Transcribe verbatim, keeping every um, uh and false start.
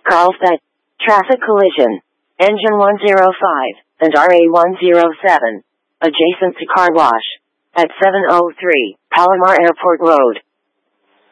Carlsbad. Traffic collision. Engine one oh five and R A one oh seven. Adjacent to car wash. At seven oh three, Palomar Airport Road.